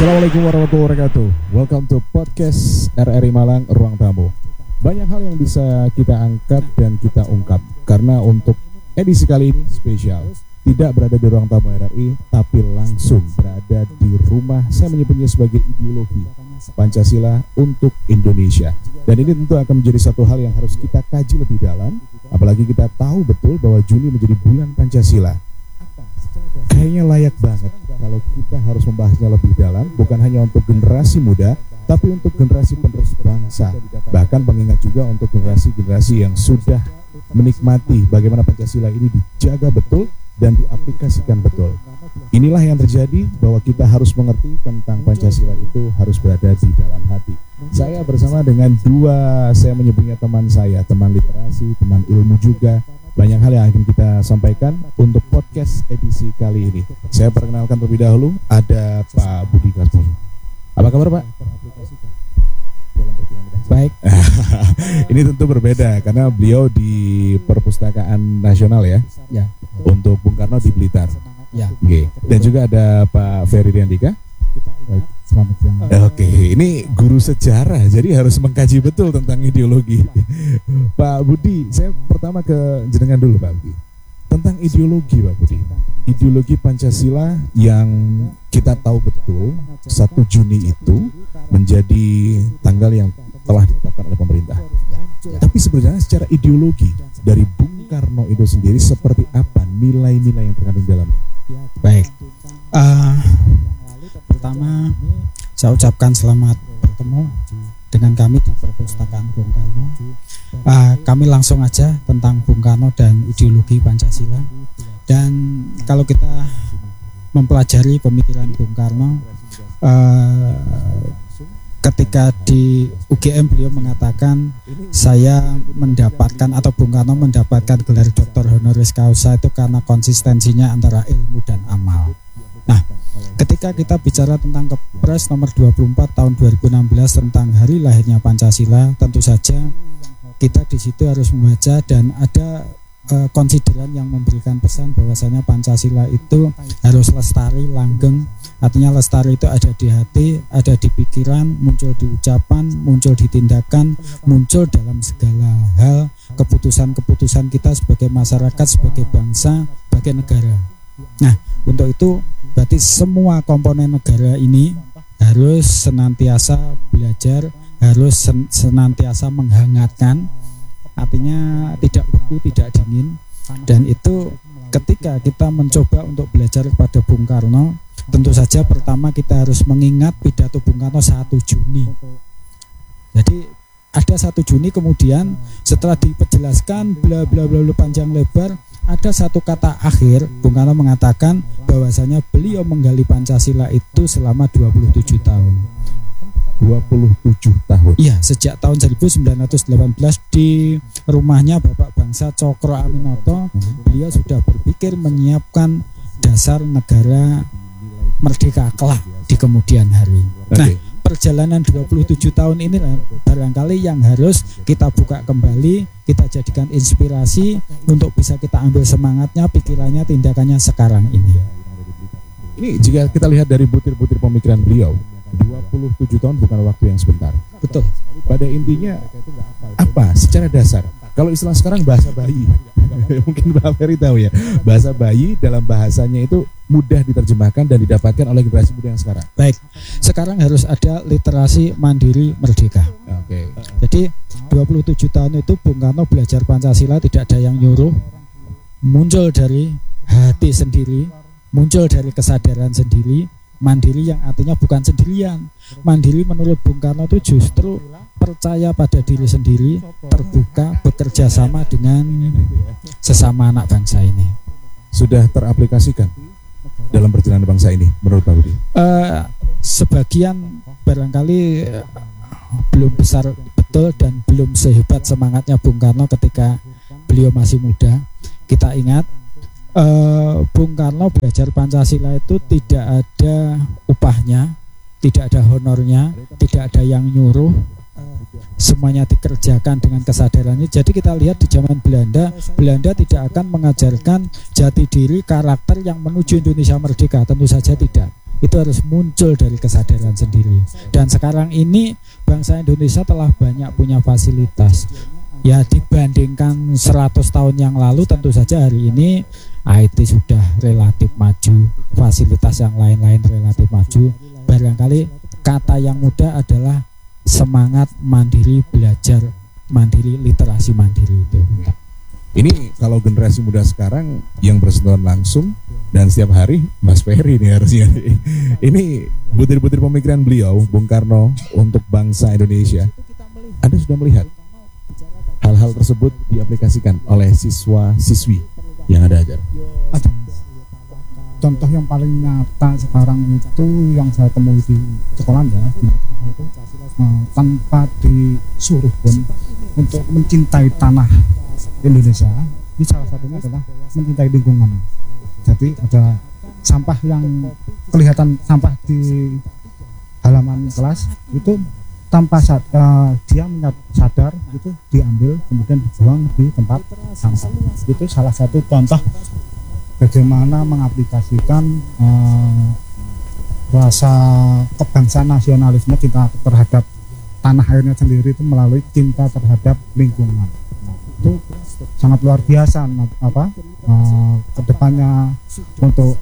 Assalamualaikum warahmatullahi wabarakatuh. Welcome to podcast RRI Malang Ruang Tamu. Banyak hal yang bisa kita angkat dan kita ungkap, karena untuk edisi kali ini spesial. Tidak berada di ruang tamu RRI, tapi langsung berada di rumah. Saya menyebutnya sebagai ideologi Pancasila untuk Indonesia. Dan ini tentu akan menjadi satu hal yang harus kita kaji lebih dalam. Apalagi kita tahu betul bahwa Juni menjadi bulan Pancasila. Kayaknya layak banget kalau kita harus membahasnya lebih dalam, bukan hanya untuk generasi muda, tapi untuk generasi penerus bangsa. Bahkan mengingat juga untuk generasi-generasi yang sudah menikmati bagaimana Pancasila ini dijaga betul dan diaplikasikan betul. Inilah yang terjadi, bahwa kita harus mengerti tentang Pancasila itu harus berada di dalam hati. Saya bersama dengan saya menyebutnya teman saya, teman literasi, teman ilmu juga. Banyak hal yang akan kita sampaikan untuk podcast edisi kali ini. Saya perkenalkan terlebih dahulu, ada Pak Budi Kasmul. Apa kabar, Pak? Baik. Ini tentu berbeda karena beliau di Perpustakaan Nasional ya. Ya. Untuk Bung Karno di Blitar. Ya. Oke. Dan juga ada Pak Ferry Riandika. Baik. Selamat siang. Oke, ini guru sejarah, jadi harus mengkaji betul tentang ideologi. Pak Budi, saya pertama ke jenengan dulu, Pak Budi. Tentang ideologi, Pak Budi. Ideologi Pancasila yang kita tahu betul 1 Juni itu menjadi tanggal yang telah ditetapkan oleh pemerintah. Tapi sebenarnya secara ideologi dari Bung Karno itu sendiri seperti apa nilai-nilai yang terkandung dalamnya? Baik. Pertama, saya ucapkan selamat bertemu dengan kami di Perpustakaan Bung Karno. Kami langsung aja tentang Bung Karno dan ideologi Pancasila. Dan kalau kita mempelajari pemikiran Bung Karno, ketika di UGM beliau mengatakan saya mendapatkan atau Bung Karno mendapatkan gelar doktor honoris causa itu karena konsistensinya antara ilmu dan amal. Nah, ketika kita bicara tentang Kepres nomor 24 tahun 2016 tentang hari lahirnya Pancasila, tentu saja kita di situ harus membaca dan ada konsideran yang memberikan pesan bahwasanya Pancasila itu harus lestari, langgeng. Artinya lestari itu ada di hati, ada di pikiran, muncul di ucapan, muncul di tindakan, muncul dalam segala hal keputusan-keputusan kita sebagai masyarakat, sebagai bangsa, sebagai negara. Nah, untuk itu berarti semua komponen negara ini harus senantiasa belajar, harus senantiasa menghangatkan. Artinya tidak beku, tidak dingin. Dan itu ketika kita mencoba untuk belajar kepada Bung Karno, tentu saja pertama kita harus mengingat pidato Bung Karno 1 Juni. Jadi ada 1 Juni, kemudian setelah diperjelaskan bla bla bla panjang lebar, ada satu kata akhir. Bung Karno mengatakan bahwasanya beliau menggali Pancasila itu selama 27 tahun. 27 tahun. Iya, sejak tahun 1918 di rumahnya Bapak Bangsa Cokro Aminoto, beliau sudah berpikir menyiapkan dasar negara merdeka kelak di kemudian hari. Nah, perjalanan 27 tahun ini barangkali yang harus kita buka kembali, kita jadikan inspirasi untuk bisa kita ambil semangatnya, pikirannya, tindakannya sekarang ini. Ini jika kita lihat dari butir-butir pemikiran beliau, 27 tahun bukan waktu yang sebentar. Betul. Pada intinya apa? Secara dasar, kalau istilah sekarang bahasa bayi, mungkin Pak Ferry tahu ya, bahasa bayi dalam bahasanya itu mudah diterjemahkan dan didapatkan oleh generasi muda yang sekarang. Baik, sekarang harus ada literasi mandiri merdeka. Oke. Jadi 27 tahun itu Bung Karno belajar Pancasila tidak ada yang nyuruh, muncul dari hati sendiri, muncul dari kesadaran sendiri. Mandiri yang artinya bukan sendirian. Mandiri menurut Bung Karno itu justru percaya pada diri sendiri, terbuka, bekerja sama dengan sesama anak bangsa ini. Sudah teraplikasikan dalam perjalanan bangsa ini menurut Pak Budi? Sebagian barangkali belum besar betul dan belum sehebat semangatnya Bung Karno ketika beliau masih muda. Kita ingat Bung Karno belajar Pancasila itu tidak ada upahnya, tidak ada honornya, tidak ada yang nyuruh, semuanya dikerjakan dengan kesadarannya. Jadi kita lihat di zaman Belanda tidak akan mengajarkan jati diri, karakter yang menuju Indonesia merdeka, tentu saja tidak. itu harus muncul dari kesadaran sendiri. Dan sekarang ini bangsa Indonesia telah banyak punya fasilitas. Ya dibandingkan 100 tahun yang lalu tentu saja hari ini IT sudah relatif maju, fasilitas yang lain-lain relatif maju. Barangkali kata yang mudah adalah semangat mandiri belajar, mandiri literasi mandiri itu. Ini kalau generasi muda sekarang yang bersentuhan langsung dan setiap hari Mas Ferry nih harusnya. Ini butir-butir pemikiran beliau Bung Karno untuk bangsa Indonesia. Anda sudah melihat hal-hal tersebut diaplikasikan oleh siswa-siswi yang ada ajar. Ada. Contoh yang paling nyata sekarang itu yang saya temui di sekolah ya, di itu, tanpa disuruh pun untuk mencintai tanah Indonesia. Ini salah satunya adalah mencintai lingkungan. Jadi ada sampah yang kelihatan sampah di halaman kelas itu tanpa dia sadar itu diambil kemudian dibuang di tempat sampah. Itu salah satu contoh bagaimana mengaplikasikan rasa kebangsaan nasionalisme kita terhadap tanah airnya sendiri itu melalui cinta terhadap lingkungan. Nah, itu sangat luar biasa kedepannya untuk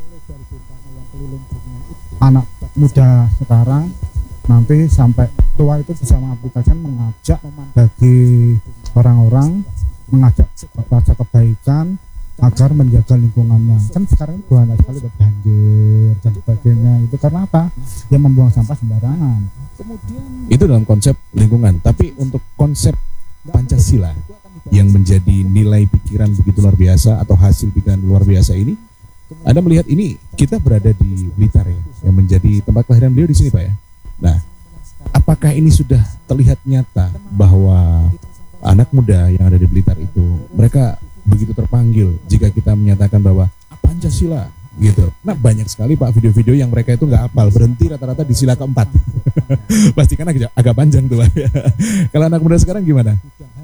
anak muda sekarang nanti sampai tua itu bisa mengaplikasikan, mengajak bagi orang-orang, mengajak rasa kebaikan agar menjaga lingkungannya. Kan sekarang banyak sekali banjir dan sebagainya. Itu karena apa? Dia membuang sampah sembarangan. Itu dalam konsep lingkungan. Tapi untuk konsep Pancasila yang menjadi nilai pikiran begitu luar biasa atau hasil pikiran luar biasa ini, Anda melihat ini kita berada di Blitar ya, yang menjadi tempat kelahiran beliau di sini Pak ya. Nah, apakah ini sudah terlihat nyata bahwa anak muda yang ada di Blitar itu mereka begitu terpanggil jika kita menyatakan bahwa Pancasila gitu. Nah banyak sekali Pak video-video yang mereka itu nggak hafal, berhenti rata-rata di sila keempat. Pasti kan agak panjang tuh Pak. Kalau anak muda sekarang gimana?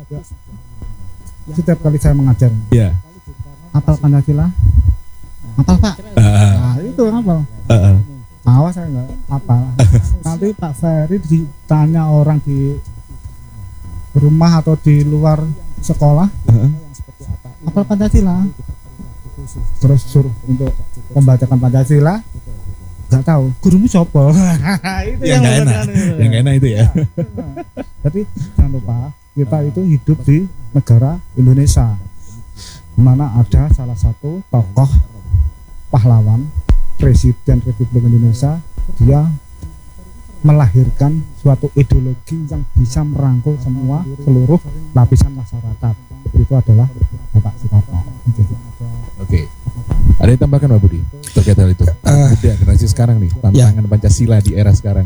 Setiap kali saya mengajar, ya. Hafal Pancasila, hafal Pak. Nah itu hafal. Awas saya nggak hafal. Nanti Pak Ferry ditanya orang di rumah atau di luar sekolah, hafal Pancasila. Terus suruh untuk membacakan Pancasila, nggak tahu gurumu siapa. Itu yang nggak enak, yang nggak enak itu ya. Tapi jangan lupa kita itu hidup di negara Indonesia, mana ada salah satu tokoh pahlawan Presiden Republik Indonesia, dia melahirkan suatu ideologi yang bisa merangkul semua seluruh lapisan masyarakat. Itu adalah Bapak Soekarno. Oke. Ada yang tambahkan Pak Budi terkait hal itu? Muda generasi sekarang nih, tantangan ya. Pancasila di era sekarang.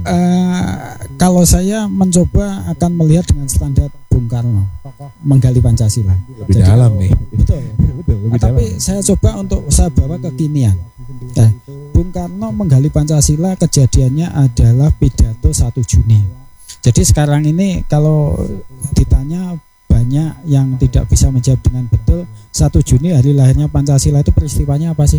Kalau saya mencoba akan melihat dengan standar Bung Karno menggali Pancasila. Lebih dalam nih. Betul. Betul. Lebih Tapi dalam. saya coba untuk saya bawa kekinian. Bung Karno menggali Pancasila kejadiannya adalah pidato 1 Juni. Jadi sekarang ini kalau ditanya banyak yang tidak bisa menjawab dengan betul. 1 Juni hari lahirnya Pancasila itu peristiwanya apa sih?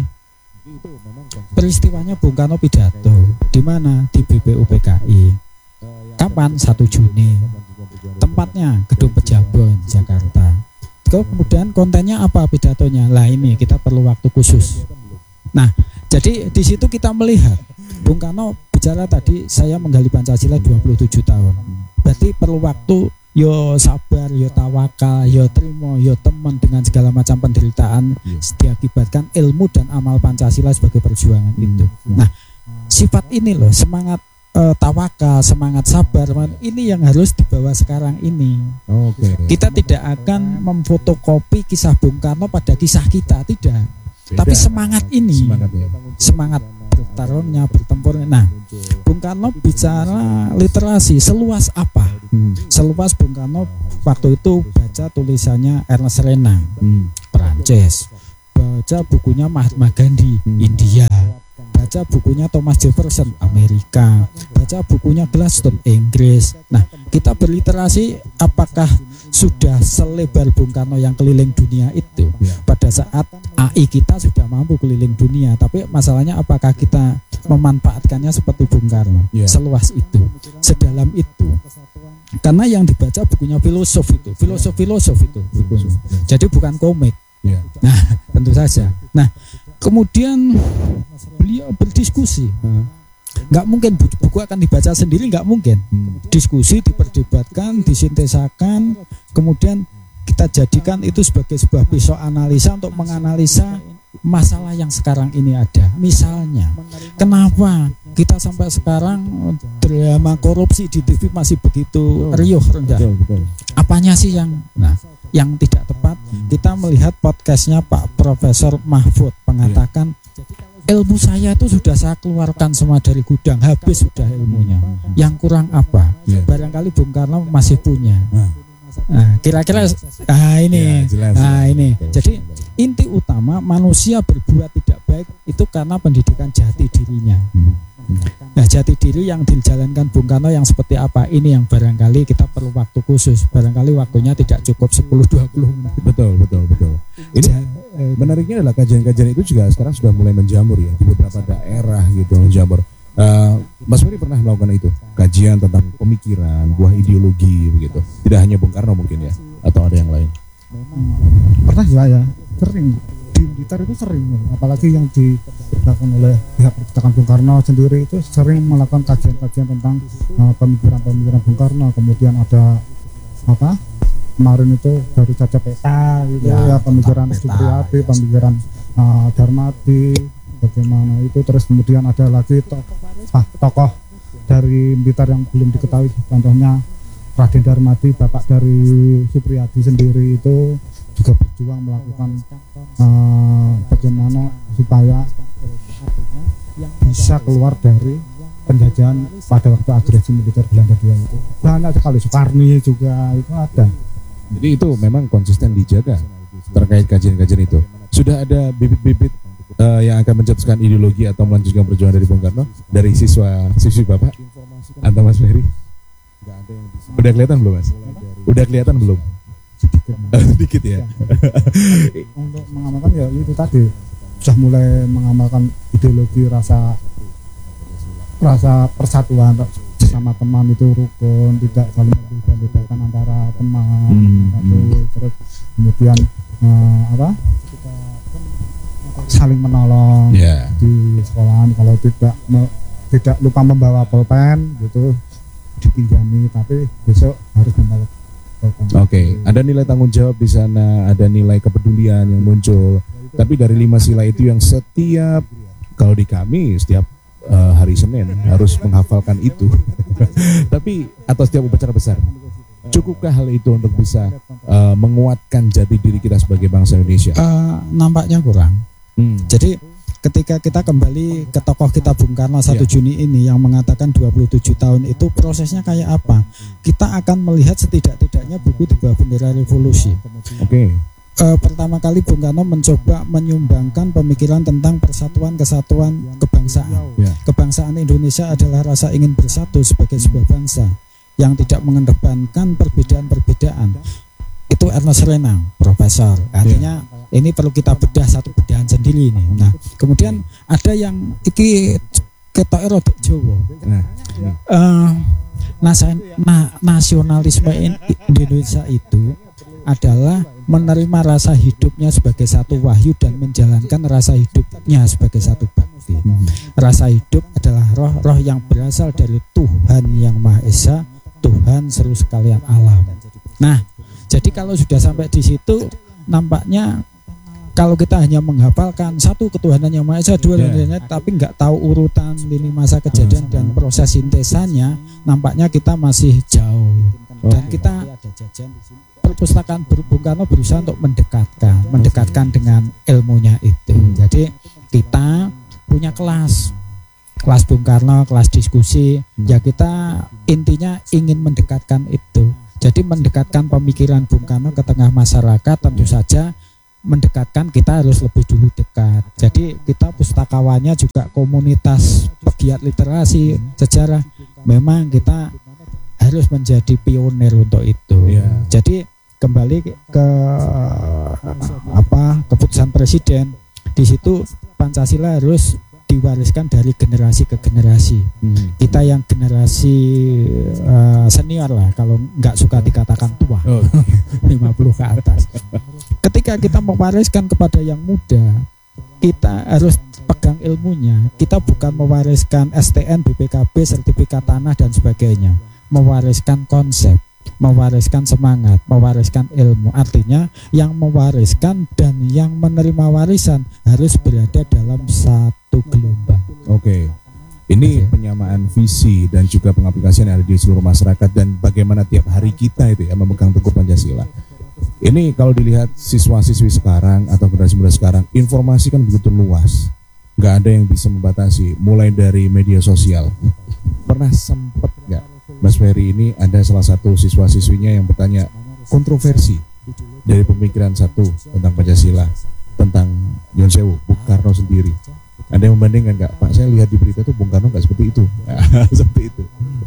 Peristiwanya Bung Karno pidato. Di mana? Di BPUPKI. Kapan? 1 Juni. Tempatnya Gedung Pejabat, Jakarta. Kemudian kontennya apa pidatonya? Lah ini kita perlu waktu khusus. Nah, jadi di situ kita melihat Bung Karno bicara tadi saya menggali Pancasila 27 tahun. Berarti perlu waktu. Yo sabar, yo tawakal, yo terima, yo teman dengan segala macam penderitaan diakibatkan ilmu dan amal Pancasila sebagai perjuangan itu. Nah, sifat ini loh, semangat tawakal, semangat sabar, ini yang harus dibawa sekarang ini. Kita tidak akan memfotokopi kisah Bung Karno pada kisah kita, tidak. Beda. Tapi semangat ini, semangat bertarungnya, bertempurnya. Nah, Bung Karno bicara literasi seluas apa? Seluas Bung Karno waktu itu baca tulisannya Ernest Renan, Perancis, baca bukunya Mahatma Gandhi, India, baca baca bukunya Thomas Jefferson Amerika, baca bukunya Gladstone Inggris. Nah, kita berliterasi apakah sudah selebar Bung Karno yang keliling dunia itu? Pada saat AI kita sudah mampu keliling dunia, tapi masalahnya apakah kita memanfaatkannya seperti Bung Karno, seluas itu, sedalam itu? Karena yang dibaca bukunya filosof itu bukunya. Jadi bukan komik. Nah, tentu saja. Nah, kemudian beliau berdiskusi. Nggak mungkin buku akan dibaca sendiri, nggak mungkin. Diskusi, diperdebatkan, disintesakan, kemudian kita jadikan itu sebagai sebuah pisau analisa untuk menganalisa masalah yang sekarang ini ada. Misalnya, kenapa kita sampai sekarang drama korupsi di TV masih begitu riuh rendah? Apanya sih yang tidak tepat? Kita melihat podcastnya Pak Profesor Mahfud mengatakan ilmu saya itu sudah saya keluarkan semua dari gudang, habis sudah ilmunya. Yang kurang apa? Barangkali Bung Karno masih punya. Nah, kira-kira ini. Jadi inti utama manusia berbuat tidak baik itu karena pendidikan jati dirinya. Nah, jati diri yang dijalankan Bung Karno yang seperti apa? Ini yang barangkali kita perlu waktu khusus. Barangkali waktunya tidak cukup 10-20 menit. Betul. Ini menariknya adalah kajian-kajian itu juga sekarang sudah mulai menjamur ya di beberapa daerah gitu menjamur. Mas Ferry pernah melakukan itu, kajian tentang pemikiran, buah ideologi begitu. Tidak hanya Bung Karno mungkin ya, atau ada yang lain? Pernah ya, sering di Blitar itu sering, apalagi yang dilakukan oleh pihak perpustakaan Bung Karno sendiri itu sering melakukan kajian-kajian tentang pemikiran Bung Karno. Kemudian ada kemarin itu baru saja peta gitu ya pemikiran Supriyadi, pemikiran Darmadi, bagaimana itu. Terus kemudian ada lagi tokoh dari Blitar yang belum diketahui, contohnya Raden Darmadi, bapak dari Supriyadi sendiri itu juga berjuang melakukan bagaimana supaya bisa keluar dari penjajahan pada waktu agresi militer Belanda II itu. Banyak sekali, Soekarni juga itu ada. Jadi itu memang konsisten dijaga terkait kajian-kajian itu. Sudah ada bibit-bibit yang akan mencetuskan ideologi atau melanjutkan perjuangan dari Bung Karno dari siswi Bapak atau Mas Ferry? Udah kelihatan belum, Mas? Udah kelihatan belum? Sedikit ya. Untuk mengamalkan ya itu tadi sudah mulai mengamalkan ideologi rasa persatuan sama teman itu rukun, tidak saling membedakan antara teman. Terus kemudian saling menolong di sekolahan. Kalau tidak lupa membawa pulpen gitu dipinjami, tapi besok harus membawa pulpen. Oke, ada nilai tanggung jawab di sana, ada nilai kepedulian yang muncul. Tapi dari 5 sila itu yang setiap, kalau di kami setiap hari Senin harus menghafalkan itu. Tapi atau setiap upacara besar, cukupkah hal itu untuk bisa menguatkan jati diri kita sebagai bangsa Indonesia? Nampaknya kurang. Jadi ketika kita kembali ke tokoh kita Bung Karno 1 Juni ini yang mengatakan 27 tahun itu prosesnya kayak apa? Kita akan melihat setidak-tidaknya buku di bawah bendera revolusi. Pertama kali Bung Karno mencoba menyumbangkan pemikiran tentang persatuan, kesatuan, kebangsaan. Kebangsaan Indonesia adalah rasa ingin bersatu sebagai sebuah bangsa yang tidak mengedepankan perbedaan-perbedaan. Itu Ernest Renang, profesor. Artinya ini perlu kita bedah satu bedahan sendiri ini. Nah, kemudian ada yang iki ketoke rodok Jawa. Nasionalisme Indonesia itu adalah menerima rasa hidupnya sebagai satu wahyu dan menjalankan rasa hidupnya sebagai satu bakti. Rasa hidup adalah roh yang berasal dari Tuhan yang Maha Esa, Tuhan seluruh sekalian alam. Nah, jadi kalau sudah sampai di situ, nampaknya kalau kita hanya menghafalkan satu ketuhanan yang Maha Esa, dua tapi nggak tahu urutan lini masa kejadian dan proses sintesanya, nampaknya kita masih jauh. Dan kita perpustakaan Bung Karno berusaha untuk mendekatkan dengan ilmunya itu. Jadi kita punya kelas Bung Karno, kelas diskusi. Ya kita intinya ingin mendekatkan itu. Jadi mendekatkan pemikiran Bung Karno ke tengah masyarakat, tentu saja mendekatkan, kita harus lebih dulu dekat. Jadi kita pustakawannya juga komunitas pegiat literasi sejarah. Memang kita harus menjadi pionir untuk itu. Jadi kembali ke keputusan presiden, di situ Pancasila harus diwariskan dari generasi ke generasi. Kita yang generasi senior lah, kalau nggak suka dikatakan tua, 50 ke atas. Ketika kita mewariskan kepada yang muda, kita harus pegang ilmunya. Kita bukan mewariskan STN, BPKB, sertifikat tanah dan sebagainya. Mewariskan konsep, mewariskan semangat, mewariskan ilmu. Artinya yang mewariskan dan yang menerima warisan harus berada dalam satu gelombang. Oke. Ini penyamaan visi dan juga pengaplikasian yang ada di seluruh masyarakat dan bagaimana tiap hari kita itu ya memegang teguh Pancasila. Ini kalau dilihat siswa-siswi sekarang atau generasi muda sekarang, informasi kan begitu luas. Nggak ada yang bisa membatasi, mulai dari media sosial. Pernah sempat nggak Mas Ferry ini ada salah satu siswa-siswinya yang bertanya kontroversi dari pemikiran satu tentang Pancasila, tentang Nyun Sewu, Bung Karno sendiri. Ada yang membandingkan nggak, Pak, saya lihat di berita tuh Bung Karno nggak seperti itu. Seperti itu.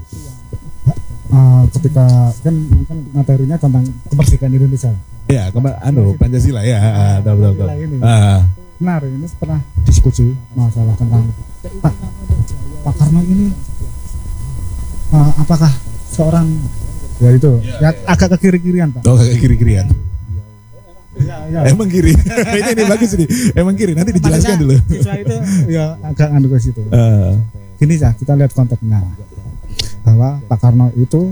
Ketika kan materinya tentang kemerdekaan Indonesia. Ya, Pancasila ya, betul. Benar, ini pernah diskusi masalah tentang Pak Karno ini apakah seorang ya itu ya agak ke kiri-kirian, Pak. Oh, agak kiri-kirian. Ya. Emang kiri. ini bagus ini. Emang kiri. Nanti dijelaskan dulu. Siswa itu ya agak nganu ke situ. Gini ya, kita lihat konteksnya. Bahwa Pak Karno itu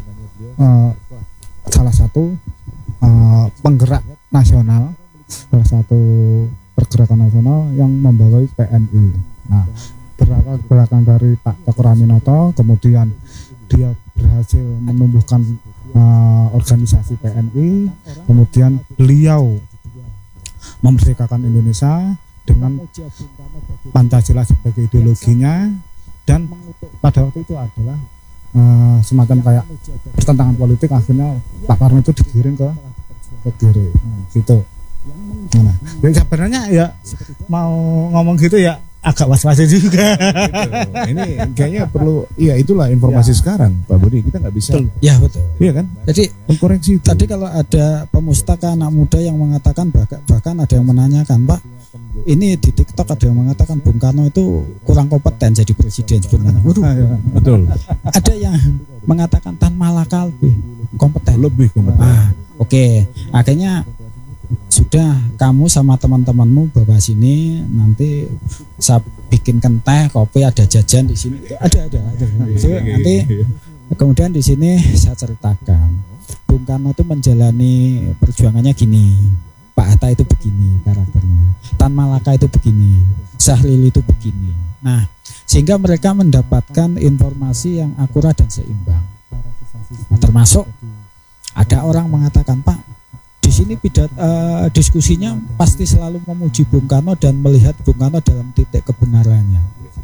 salah satu penggerak nasional, salah satu pergerakan nasional yang membawa PNI. Nah, belakang dari Pak Cokro Aminoto, kemudian dia berhasil menumbuhkan organisasi PNI, kemudian beliau memerdekakan Indonesia dengan Pancasila sebagai ideologinya, dan pada waktu itu adalah semacam kayak pertentangan politik, akhirnya Pak Karno itu digiring ke kiri, gitu. Nah, sebenarnya ya mau ngomong gitu ya agak was-was juga. Gitu. Ini kayaknya perlu, iya itulah informasi sekarang, Pak Budi. Kita nggak bisa. Ya betul. Iya kan? Jadi mengkoreksi itu. Tadi kalau ada pemustaka anak muda yang mengatakan, bahkan ada yang menanyakan, Pak, ini di TikTok ada yang mengatakan Bung Karno itu kurang kompeten jadi presiden sebenarnya. Waduh, betul. Ada yang mengatakan Tan Malaka lebih kompeten. Oke. Akhirnya sudah, kamu sama teman-temanmu bawa sini, nanti saya bikinkan teh, kopi, ada jajan di sini. Ada. Nanti kemudian di sini saya ceritakan Bung Karno itu menjalani perjuangannya gini, Pak Hatta itu begini karakternya, Tan Malaka itu begini, Sahril itu begini. Nah, sehingga mereka mendapatkan informasi yang akurat dan seimbang. Nah, termasuk ada orang mengatakan, Pak, di sini diskusinya pasti selalu memuji Bung Karno dan melihat Bung Karno dalam titik kebenarannya.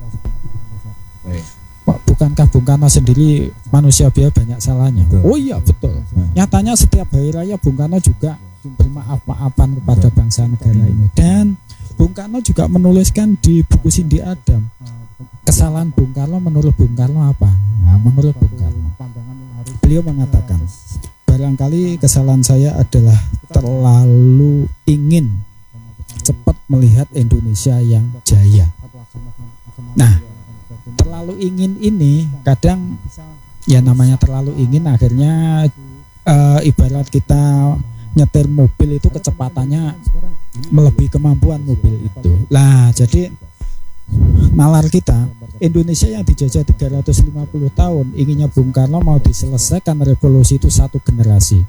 Pak, bukankah Bung Karno sendiri manusia biasa banyak salahnya? Betul. Oh iya, betul. Nyatanya setiap hari raya Bung Karno juga bermaaf-maafan kepada bangsa negara ini. Dan Bung Karno juga menuliskan di buku Sindi Adam, kesalahan Bung Karno menurut Bung Karno apa? Nah, menurut Bung Karno, beliau mengatakan, barangkali kesalahan saya adalah terlalu ingin cepat melihat Indonesia yang jaya. Nah, terlalu ingin ini kadang ya namanya terlalu ingin, akhirnya ibarat kita nyetir mobil itu kecepatannya melebihi kemampuan mobil itu. Lah, jadi nalar kita, Indonesia yang dijajah 350 tahun, inginnya Bung Karno mau diselesaikan revolusi itu satu generasi.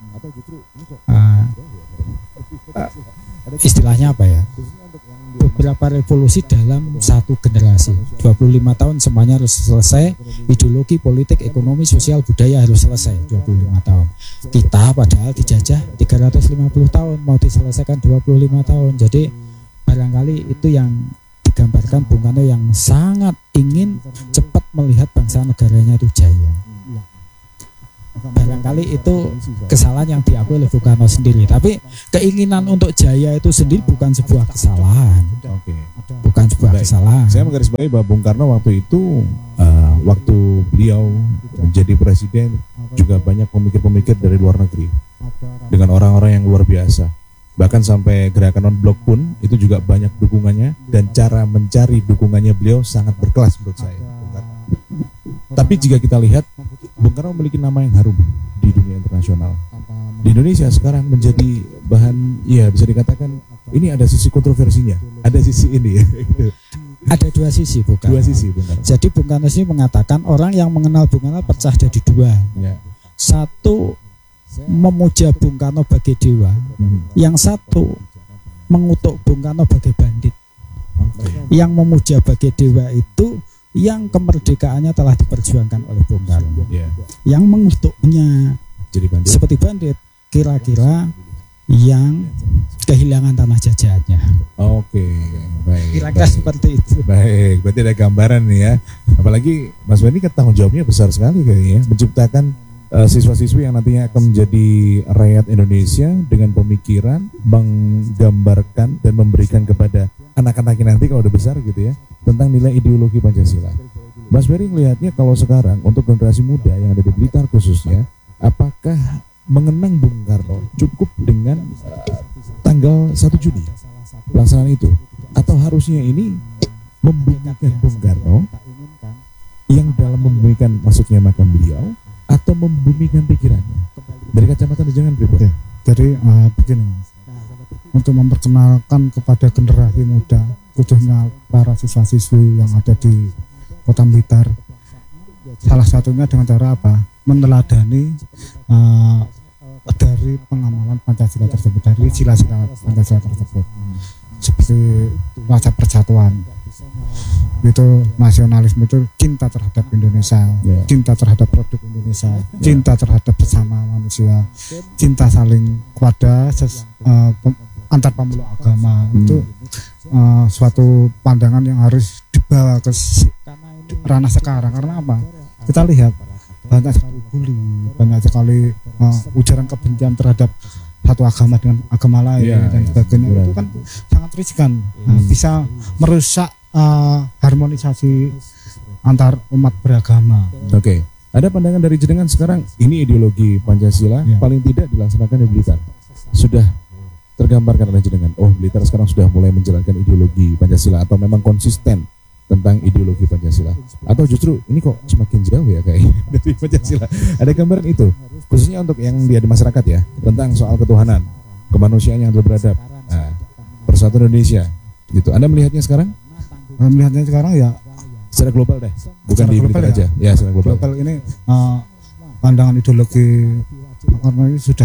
Istilahnya apa ya? Beberapa revolusi dalam satu generasi. 25 tahun semuanya harus selesai. Ideologi, politik, ekonomi, sosial, budaya harus selesai 25 tahun. Kita padahal dijajah 350 tahun, mau diselesaikan 25 tahun. Jadi barangkali itu yang digambarkan Bung Karno yang sangat ingin cepat melihat bangsa negaranya itu jaya. barangkali itu kesalahan yang diakui oleh Bung Karno sendiri. Tapi keinginan untuk jaya itu sendiri bukan sebuah kesalahan. Oke. Bukan sebuah Baik. kesalahan. Saya menggarisbawahi bahwa Bung Karno waktu itu waktu beliau menjadi presiden juga banyak pemikir-pemikir dari luar negeri dengan orang-orang yang luar biasa. Bahkan sampai gerakan non-blok pun itu juga banyak dukungannya, dan cara mencari dukungannya beliau sangat berkelas menurut saya. Bung Karno. Tapi jika kita lihat, Bung Karno memiliki nama yang harum di dunia internasional. Di Indonesia sekarang menjadi bahan, ya bisa dikatakan ini ada sisi kontroversinya, ada sisi ini ya. Ada dua sisi, Bung Karno. Dua sisi, Bung Karno. Jadi Bung Karno ini mengatakan orang yang mengenal Bung Karno pecah jadi dua. Ya. Satu memuja Bung Karno sebagai dewa, yang satu mengutuk Bung Karno sebagai bandit. Oke. Yang memuja sebagai dewa itu yang kemerdekaannya telah diperjuangkan oleh Bung Karno. Ya. Yang mengutuknya Jadi bandit. seperti bandit kira-kira yang kehilangan tanah jajahannya. Oke, baik. Kira-kira baik. seperti itu. Baik, berarti ada gambaran nih ya. Apalagi Mas Benny kan tanggung jawabnya besar sekali kayaknya ya, menciptakan siswa-siswi yang nantinya akan menjadi rakyat Indonesia dengan pemikiran menggambarkan dan memberikan kepada anak-anaknya nanti kalau udah besar gitu ya, tentang nilai ideologi Pancasila. Mas Benny melihatnya kalau sekarang untuk generasi muda yang ada di Blitar khususnya, apakah mengenang Bung Karno cukup dengan tanggal 1 Juni pelaksanaan itu, atau harusnya ini membumikan Bung Karno yang dalam membumikan maksudnya makam beliau, atau membumikan pikirannya dari kacamata jangan pribadi? Jadi begini Mas, untuk memperkenalkan kepada generasi muda, khususnya para siswa-siswi yang ada di Kota Blitar, salah satunya dengan cara apa? Meneladani dari pengamalan Pancasila tersebut, dari sila-sila Pancasila tersebut, seperti rasa persatuan, itu nasionalisme, itu cinta terhadap Indonesia, cinta terhadap produk Indonesia, cinta terhadap sesama manusia, cinta saling kepada antar pemeluk agama. Itu suatu pandangan yang harus dibawa ke ranah sekarang. Karena apa? Kita lihat banyak sekali bully, banyak sekali ujaran kebencian terhadap satu agama dengan agama lain dan sebagainya. Itu kan sangat riskan, bisa merusak harmonisasi antar umat beragama. Oke. Ada pandangan dari jenengan sekarang ini ideologi Pancasila paling tidak dilaksanakan di Blitar. Sudah tergambarkan oleh jenengan. Oh, Blitar sekarang sudah mulai menjalankan ideologi Pancasila, atau memang konsisten tentang ideologi Pancasila, atau justru ini kok semakin jauh ya kayak dari Pancasila. Ada gambaran itu khususnya untuk yang dia di masyarakat ya, tentang soal ketuhanan, kemanusiaan yang beradab, persatuan Indonesia gitu. Anda melihatnya sekarang? Melihatnya sekarang ya Secara global deh, bukan secara di global Blitar aja. Ya, secara global. Global ini pandangan ideologi karena ini sudah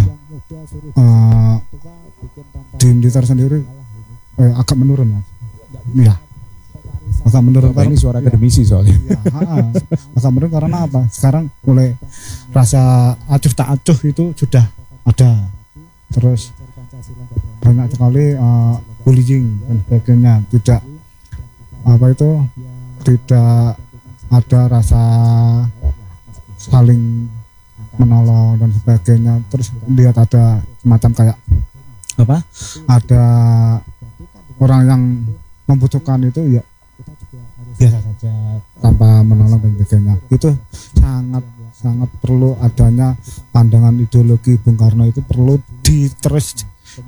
di Blitar sendiri agak menurun Mas. Ya. Agak menurun Karena ini suara akademisi soalnya. Agak menurun karena apa? Sekarang mulai rasa acuh tak acuh itu sudah ada. Terus banyak sekali bullying dan sebagainya. Tidak tidak ada rasa saling menolong dan sebagainya. Terus lihat ada semacam kayak apa? Ada orang yang membutuhkan itu ya biasa saja tanpa menolong dan sebagainya. Itu sangat perlu adanya pandangan ideologi Bung Karno, itu perlu terus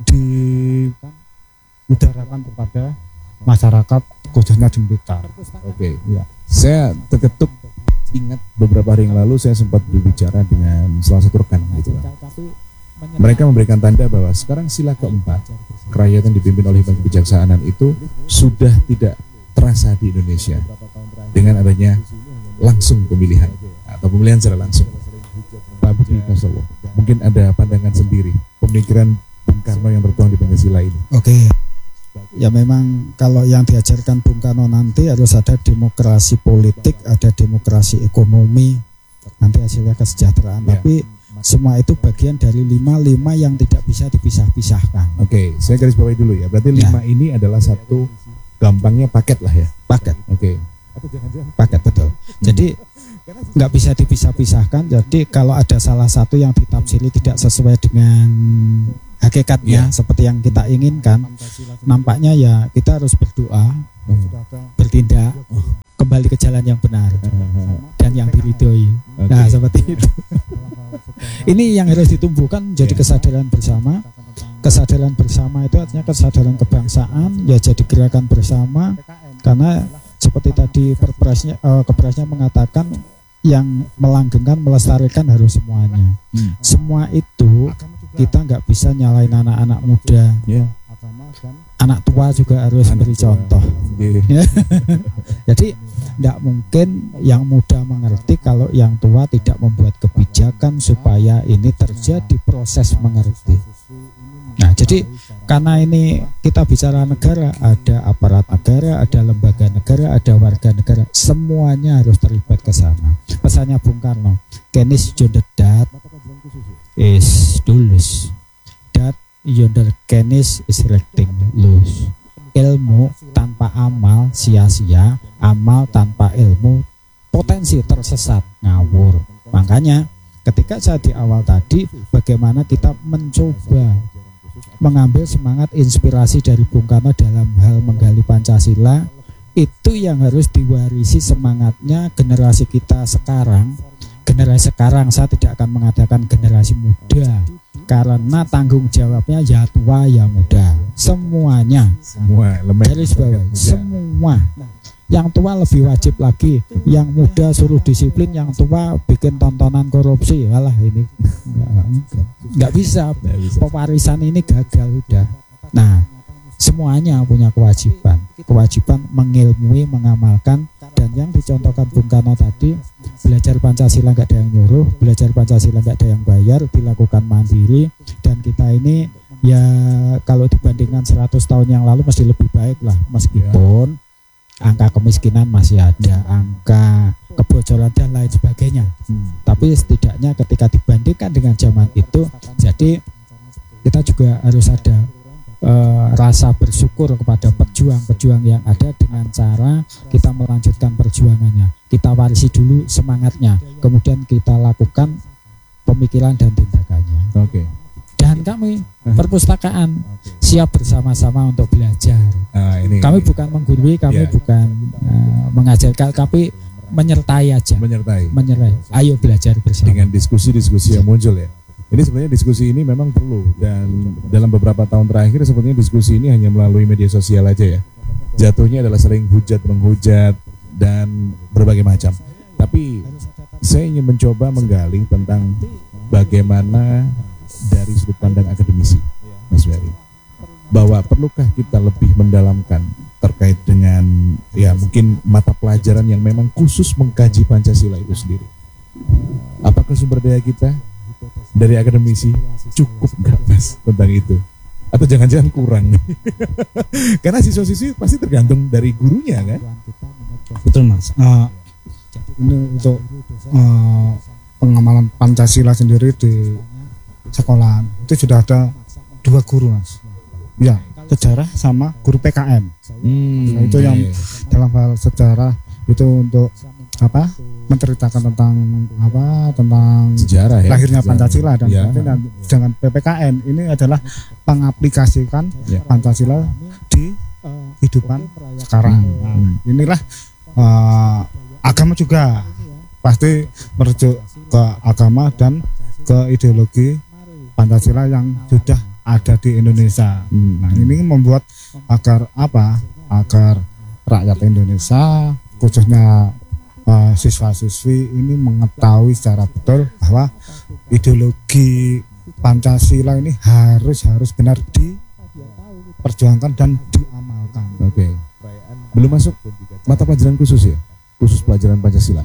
diutarakan kepada masyarakat khususnya di Blitar. Oke. Ya. Saya terketuk ingat beberapa hari yang lalu saya sempat berbicara dengan salah satu rekan gitu kan. Mereka memberikan tanda bahwa sekarang sila keempat, kerakyatan dipimpin oleh kebijaksanaan itu sudah tidak terasa di Indonesia dengan adanya langsung pemilihan atau pemilihan secara langsung. Pak Budi Kasowo, mungkin ada pandangan sendiri pemikiran Bung Karno yang tertuang di Pancasila ini. Oke. Ya memang kalau yang diajarkan Bung Karno nanti harus ada demokrasi politik, ada demokrasi ekonomi, nanti hasilnya kesejahteraan. Tapi semua itu bagian dari lima yang tidak bisa dipisah-pisahkan. Oke, saya garis bawahi dulu ya. Berarti 5 ini adalah satu, gampangnya paket lah ya. Paket. Oke. Paket betul. Jadi nggak bisa dipisah-pisahkan. Jadi kalau ada salah satu yang ditafsiri tidak sesuai dengan hakikatnya seperti yang kita inginkan, nampaknya ya kita harus berdoa, bertindak kembali ke jalan yang benar dan yang diridhoi. Nah, seperti itu. Ini yang harus ditumbuhkan jadi kesadaran bersama. Kesadaran bersama itu artinya kesadaran kebangsaan, ya jadi gerakan bersama. Karena seperti tadi Kepresnya mengatakan yang melanggengkan, melestarikan harus semuanya. Semua itu kita nggak bisa nyalain anak-anak muda. Anak tua juga harus beri contoh. Jadi tidak mungkin yang muda mengerti kalau yang tua tidak membuat kebijakan supaya ini terjadi proses mengerti. Nah, jadi karena ini kita bicara negara, ada aparat negara, ada lembaga negara, ada warga negara, semuanya harus terlibat ke sana. Pesannya Bung Karno, Kenis yonder that is dulus, that yonder kenis is recting loose. Ilmu tanpa amal sia-sia, amal tanpa ilmu potensi tersesat, ngawur. Makanya ketika saya di awal tadi, bagaimana kita mencoba mengambil semangat inspirasi dari Bung Karno dalam hal menggali Pancasila, itu yang harus diwarisi semangatnya generasi kita sekarang. Generasi sekarang, saya tidak akan mengatakan generasi muda, karena tanggung jawabnya ya tua ya muda, semuanya, semua elemen garis bawah, semua. Yang tua lebih wajib lagi, yang muda suruh disiplin, yang tua bikin tontonan korupsi. Alah, ini nggak bisa. Pewarisan ini gagal udah. Nah, semuanya punya kewajiban mengilmui, mengamalkan. Dan yang dicontohkan Bung Karno tadi, belajar Pancasila nggak ada yang nyuruh, belajar Pancasila nggak ada yang bayar, dilakukan mandiri. Dan kita ini ya kalau dibandingkan 100 tahun yang lalu masih lebih baik lah, meskipun angka kemiskinan masih ada, angka kebocoran dan lain sebagainya. Tapi setidaknya ketika dibandingkan dengan zaman itu, jadi kita juga harus ada rasa bersyukur kepada pejuang-pejuang yang ada dengan cara kita melanjutkan perjuangannya. Kita warisi dulu semangatnya, kemudian kita lakukan pemikiran dan tindakannya. Dan kami perpustakaan siap bersama-sama untuk belajar. Kami bukan menggurui, kami bukan mengajarkan, tapi menyertai aja. Menyertai. Ayo belajar bersama. Dengan diskusi-diskusi yang muncul ya. Ini sebenarnya diskusi ini memang perlu, dan dalam beberapa tahun terakhir sepertinya diskusi ini hanya melalui media sosial aja ya. Jatuhnya adalah sering hujat menghujat dan berbagai macam. Tapi saya ingin mencoba menggali tentang bagaimana dari sudut pandang akademisi, Mas Ferry, bahwa perlukah kita lebih mendalamkan terkait dengan ya mungkin mata pelajaran yang memang khusus mengkaji Pancasila itu sendiri. Apakah sumber daya kita dari akademisi cukup nggak Mas tentang itu, atau jangan-jangan kurang? Karena siswa-siswi pasti tergantung dari gurunya kan. Betul Mas. Ini untuk pengamalan Pancasila sendiri di sekolah itu sudah ada 2 guru Mas. Ya, sejarah sama guru PKM. Nah, itu yang dalam hal sejarah itu untuk apa? Menceritakan tentang sejarah ya, lahirnya Pancasila dan dengan PPKN ini adalah mengaplikasikan Pancasila di kehidupan sekarang. Inilah agama juga pasti merujuk ke agama dan ke ideologi Pancasila yang sudah ada di Indonesia. Nah, ini membuat agar rakyat Indonesia, khususnya siswa-siswi ini mengetahui secara betul bahwa ideologi Pancasila ini harus benar diperjuangkan dan diamalkan. Belum masuk mata pelajaran khusus ya? Khusus pelajaran Pancasila?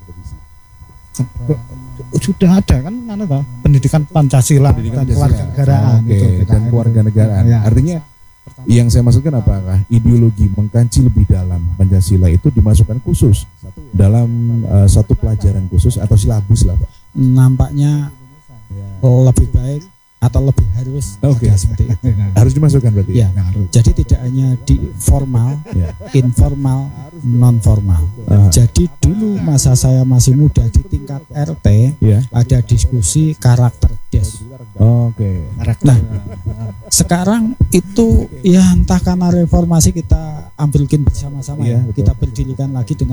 Sudah ada kan pendidikan Pancasila dan kewarganegaraan. Dan kewarganegaraan. Artinya yang saya maksudkan apakah ideologi mengkaji lebih dalam Pancasila itu dimasukkan khusus dalam satu pelajaran khusus atau silabus lah Pak? Nampaknya lebih baik atau lebih harus Oke. ada seperti itu. Harus dimasukkan berarti. Ya, jadi tidak hanya di formal, Ya. informal, non formal. Ah. Jadi dulu masa saya masih muda di tingkat RT Ya. ada diskusi karakter des. Oke. Nah, sekarang itu ya entah karena reformasi kita ambilkin bersama-sama Iya, ya, betul. kita berdirikan lagi dengan